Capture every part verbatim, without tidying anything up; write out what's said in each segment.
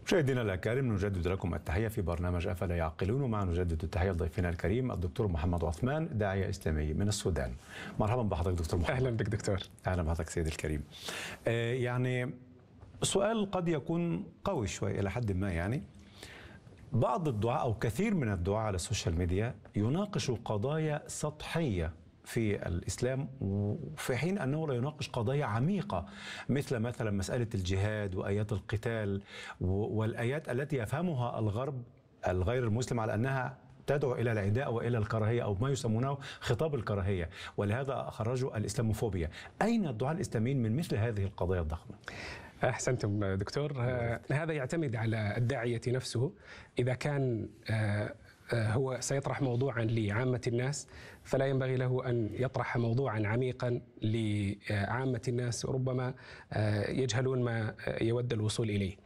مشاهدينا الأكارم، نجدد لكم التحية في برنامج أفلا يعقلون، ومع نجدد التحية لضيفنا الكريم الدكتور محمد عثمان، داعية إسلامي من السودان. مرحبا بحضرتك دكتور محمد. أهلا بك دكتور. أهلا بحضرتك سيدي الكريم. آه يعني سؤال قد يكون قوي شوي إلى حد ما. يعني بعض الدعاء أو كثير من الدعاء على السوشيال ميديا يناقشوا قضايا سطحية في الإسلام، وفي حين أنه لا يناقش قضايا عميقة مثل مثلا مسألة الجهاد وآيات القتال والآيات التي يفهمها الغرب الغير المسلم على أنها تدعو إلى العداء وإلى الكراهية أو ما يسمونه خطاب الكراهية، ولهذا خرجوا الإسلاموفوبيا. أين الدعاء الإسلاميين من مثل هذه القضايا الضخمة؟ أحسنتم دكتور. هذا يعتمد على الداعية نفسه. إذا كان هو سيطرح موضوعا لعامة الناس، فلا ينبغي له أن يطرح موضوعا عميقا لعامة الناس ربما يجهلون ما يود الوصول إليه.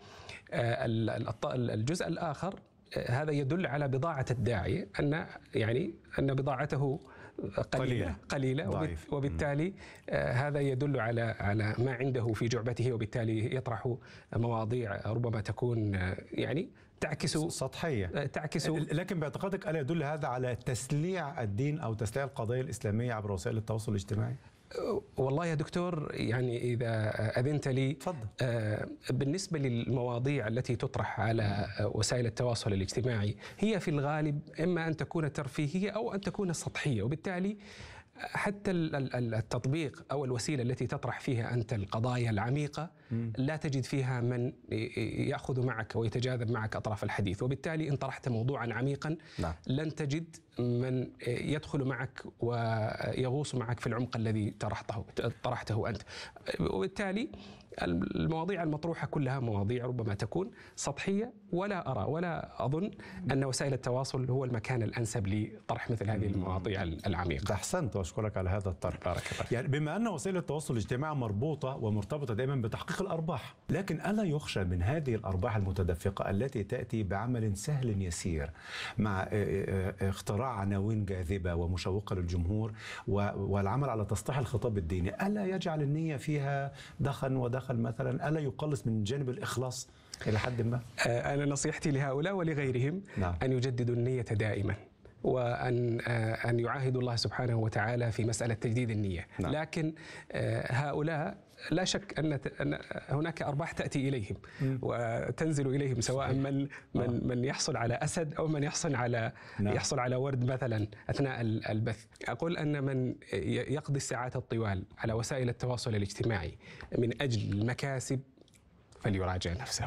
الجزء الآخر هذا يدل على بضاعة الداعية، أن يعني أن بضاعته قليلة قليلة وبالتالي هذا يدل على على ما عنده في جعبته، وبالتالي يطرح مواضيع ربما تكون يعني تعكس سطحية تعكس. لكن باعتقادك ألا يدل هذا على تسليع الدين أو تسليع القضايا الإسلامية عبر وسائل التواصل الاجتماعي؟ والله يا دكتور، يعني إذا أذنت لي، تفضل. بالنسبة للمواضيع التي تطرح على وسائل التواصل الاجتماعي هي في الغالب إما أن تكون ترفيهية أو أن تكون سطحية، وبالتالي حتى التطبيق أو الوسيلة التي تطرح فيها أنت القضايا العميقة لا تجد فيها من يأخذ معك ويتجاذب معك أطراف الحديث، وبالتالي إن طرحت موضوعا عميقا نعم. لن تجد من يدخل معك ويغوص معك في العمق الذي طرحته طرحته أنت. وبالتالي المواضيع المطروحة كلها مواضيع ربما تكون سطحية، ولا أرى ولا أظن أن وسائل التواصل هو المكان الأنسب لطرح مثل هذه المواضيع العميقة. أحسنت وأشكرك على هذا الطرح. بارك الله. يعني بما أن وسائل التواصل الاجتماعي مربوطة ومرتبطة دائما بتحقيق الأرباح، لكن ألا يخشى من هذه الأرباح المتدفقة التي تأتي بعمل سهل يسير مع اختراع عناوين جاذبة ومشوقة للجمهور والعمل على تسطيح الخطاب الديني، ألا يجعل النية فيها دخن ودخل مثلا؟ ألا يقلص من جانب الإخلاص إلى حد ما؟ أنا نصيحتي لهؤلاء ولغيرهم نعم. أن يجددوا النية دائما، وأن أن يعاهدوا الله سبحانه وتعالى في مسألة تجديد النية نعم. لكن هؤلاء لا شك أن هناك أرباح تأتي إليهم م. وتنزل إليهم، سواء من من من يحصل على أسد أو من يحصل على نعم. يحصل على ورد مثلا أثناء البث. أقول أن من يقضي الساعات الطوال على وسائل التواصل الاجتماعي من أجل المكاسب فليراجع نفسه.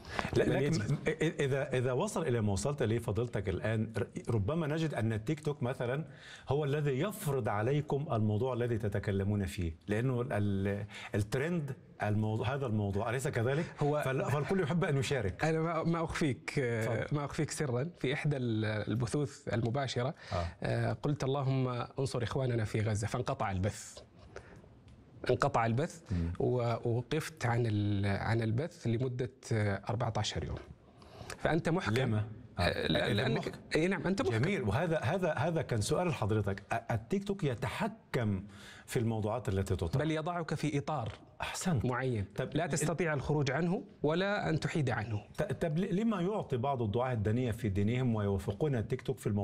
لكن إذا إذا وصل إلى ما وصلت إليه فضيلتك الآن، ربما نجد أن التيك توك مثلا هو الذي يفرض عليكم الموضوع الذي تتكلمون فيه، لأنه الترند الموضوع هذا الموضوع، أليس كذلك؟ هو فالكل يحب أن يشارك. أنا ما أخفيك فضل. ما أخفيك سرا، في إحدى البثوث المباشرة آه. قلت اللهم انصر إخواننا في غزة، فانقطع البث. انقطع البث ووقفت عن عن البث لمدة أربعة عشر يوم. فأنت محكم. لما؟ آه. لأنك أي نعم أنت محكم. جميل. وهذا هذا هذا كان سؤال لحضرتك. التيك توك يتحكم في الموضوعات التي تطرح، بل يضعك في إطار أحسنت معين لا تستطيع الخروج عنه ولا أن تحيد عنه. طب لما يعطي بعض الدعاة الدنية في دينهم ويوافقون التيك توك في الموضوع